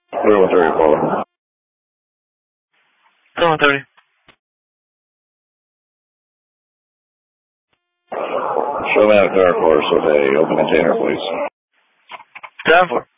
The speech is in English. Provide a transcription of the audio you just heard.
3130 caller. 3130. Show me out a car course with a open container, please. 10-4.